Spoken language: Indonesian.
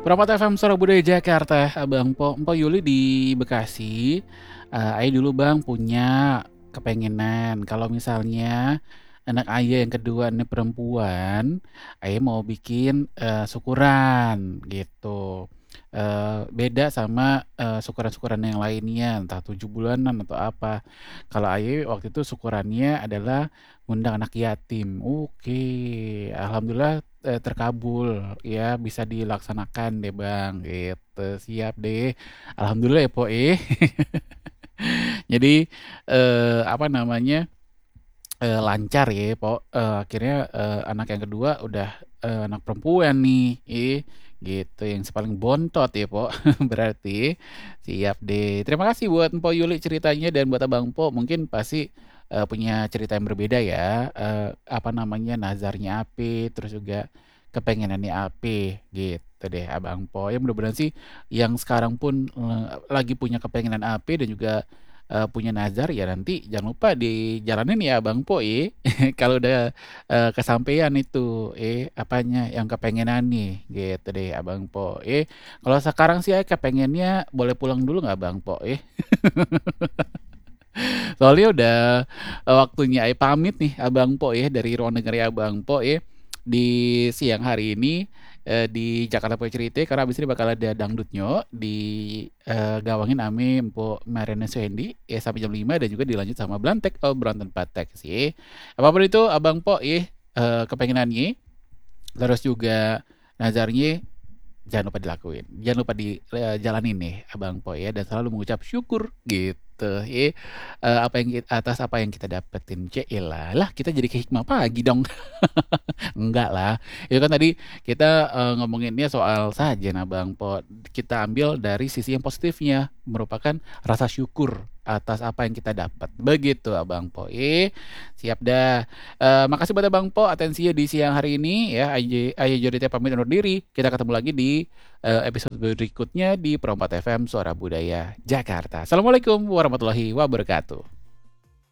Perapatan FM Suara Budaya Jakarta, Abang Mpok Yuli di Bekasi. Ayah dulu Bang punya kepengenan kalau misalnya anak ayah yang kedua ini perempuan, ayah mau bikin syukuran gitu. Beda sama syukuran-syukuran yang lainnya, entah 7 bulanan atau apa. Kalau ayah waktu itu syukurannya adalah ngundang anak yatim. Oke, alhamdulillah terkabul ya, bisa dilaksanakan deh Bang, gitu. Siap deh. Alhamdulillah ya Po. Jadi apa namanya? Lancar ya Po. Akhirnya anak yang kedua udah anak perempuan nih. Gitu yang paling bontot ya Po. Berarti siap deh. Terima kasih buat Mpok Yuli ceritanya dan buat Abang Po mungkin pasti punya cerita yang berbeda ya. Apa namanya nazarnya apa, terus juga kepengenannya apa gitu deh Abang Po. Ya mudah-mudahan sih yang sekarang pun lagi punya kepengenan apa dan juga punya nazar ya nanti jangan lupa dijalanin ya Bang Po kalau udah kesampaian itu apanya yang kepengenan nih gitu deh Abang Po kalau sekarang sih kepengennya boleh pulang dulu nggak Bang Po soalnya udah waktunya pamit nih Abang Po dari ruang dengar ya Abang Po di siang hari ini di Jakarta Poe Cerita karena abis ini bakal ada dangdutnya di gawangin ame Empo Mariana Suhendi sampai jam 5 dan juga dilanjut sama Blantek obrolan tanpa teks apapun itu Abang Po kepengenannya terus juga nazarnya jangan lupa dilakuin, jangan lupa dijalanin nih Abang Po dan selalu mengucap syukur gitu apa yang atas apa yang kita dapetin. Cailah lah kita jadi ke hikmah pagi dong. Enggak lah. Itu kan tadi kita ngomonginnya soal sajian Abang Po. Kita ambil dari sisi yang positifnya, merupakan rasa syukur atas apa yang kita dapat. Begitu Abang Po. Siap dah. Makasih buat Abang Po atensinya di siang hari ini ya. Ayah Jodita pamit undur diri. Kita ketemu lagi di episode berikutnya di Perompat FM Suara Budaya Jakarta. Assalamualaikum warahmatullahi wabarakatuh.